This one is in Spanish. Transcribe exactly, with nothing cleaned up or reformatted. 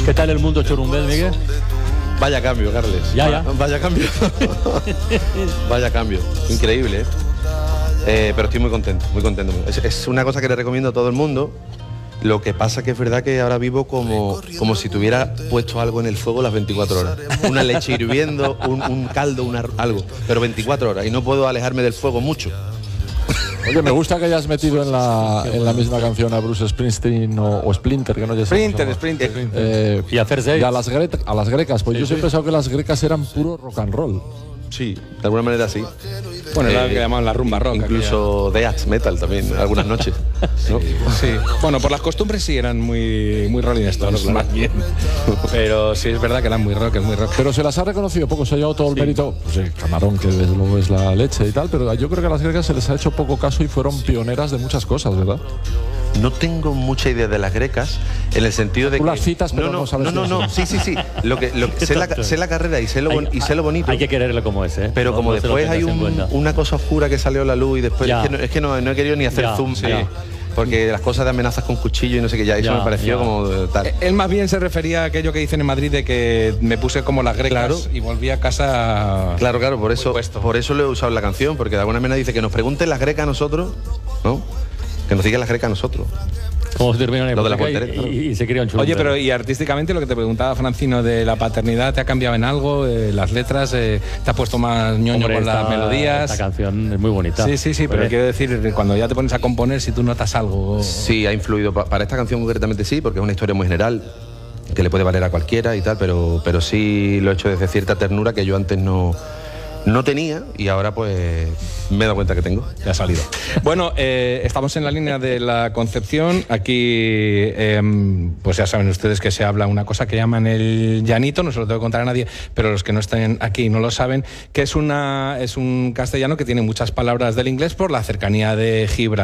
¿Qué tal el mundo chorumbel, Miguel? Vaya cambio, Carles. Ya, ya. Vaya cambio. Vaya cambio. Increíble, ¿eh? Eh, pero estoy muy contento, muy contento. Es, es una cosa que le recomiendo a todo el mundo. Lo que pasa que es verdad que ahora vivo como, como si tuviera puesto algo en el fuego las veinticuatro horas. Una leche hirviendo, un, un caldo, una, algo. Pero veinticuatro horas y no puedo alejarme del fuego mucho. Oye, me gusta que hayas metido en la, en la misma canción a Bruce Springsteen o, o Splinter, que no sé. Splinter, Splinter. Eh, y hacer seis. Y a las, gre a las grecas, pues sí, yo sí. siempre he pensado que las grecas eran puro rock and roll. Sí, de alguna manera sí. Bueno, era Eh, lo que llamaban la rumba rock. Incluso death metal también, algunas noches, ¿no? Sí, bueno, por las costumbres sí eran muy, muy Rolling Stones, claro, más bien. Pero sí es verdad que eran muy rock, es muy rock. Pero se las ha reconocido poco, se ha llevado todo el sí. mérito. Pues sí, Camarón, que desde luego es la leche y tal, pero yo creo que a las grecas se les ha hecho poco caso y fueron pioneras de muchas cosas, ¿verdad? No tengo mucha idea de las grecas en el sentido de Tú que las citas, pero no, no, no sabes. No, no, no, sí, sí, sí. Lo que, lo que sé, la, sé la carrera y sé lo, bon, y sé lo bonito. Hay que quererlo como es, ¿eh? Pero no, como no después hay un, una cosa oscura que salió a la luz y después ya. es que, no, es que no, no he querido ni hacer ya, zoom, sí. eh, porque las cosas de amenazas con cuchillo y no sé qué ya, eso ya, me pareció ya. como tal. Él más bien se refería a aquello que dicen en Madrid de que me puse como las grecas, claro, y volví a casa. Claro, claro, por eso, por eso lo he usado en la canción, porque de alguna manera dice que nos pregunten las grecas a nosotros, ¿no? Que nos digan las grecas a nosotros. Como se termina en Lo de la y, voltereta, y, y se crea un chulo. Oye, pero y artísticamente lo que te preguntaba Francino de la paternidad, ¿te ha cambiado en algo? Eh, las letras, eh, ¿te has puesto más ñoño Hombre, con esta, las melodías? Esta canción es muy bonita. Sí, sí, sí, pero Hombre. quiero decir, cuando ya te pones a componer, si tú notas algo. Sí, ha influido. Para esta canción concretamente sí, porque es una historia muy general, que le puede valer a cualquiera y tal, pero, pero sí lo he hecho desde cierta ternura que yo antes no... No tenía y ahora pues me he dado cuenta que tengo. Ya ha salido. Bueno, eh, estamos en la línea de la Concepción. Aquí, eh, pues ya saben ustedes que se habla una cosa que llaman el llanito, no se lo tengo que contar a nadie, pero los que no estén aquí no lo saben, que es, una, es un castellano que tiene muchas palabras del inglés por la cercanía de Gibraltar.